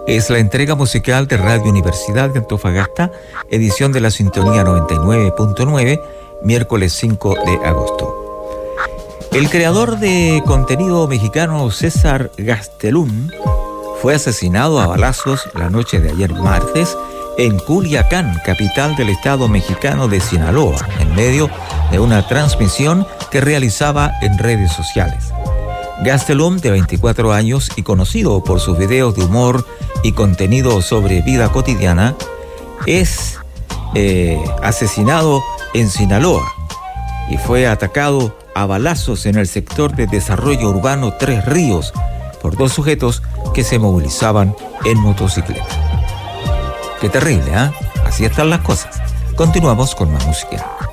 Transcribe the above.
Es la entrega musical de Radio Universidad de Antofagasta, edición de la sintonía 99.9, miércoles 5 de agosto. El creador de contenido mexicano César Gastelum fue asesinado a balazos la noche de ayer martes en Culiacán, capital del estado mexicano de Sinaloa, en medio de una transmisión que realizaba en redes sociales. Gastelum, de 24 años y conocido por sus videos de humor y contenido sobre vida cotidiana, es asesinado en Sinaloa y fue atacado a balazos en el sector de desarrollo urbano Tres Ríos por dos sujetos que se movilizaban en motocicleta. Qué terrible, ¿eh? Así están las cosas. Continuamos con más música.